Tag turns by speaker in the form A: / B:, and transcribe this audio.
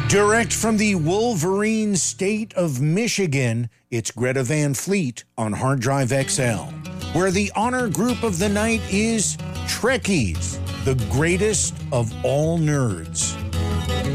A: Direct from the Wolverine state of Michigan, it's Greta Van Fleet on Hard Drive XL, where the honor group of the night is Trekkies, the greatest of all nerds.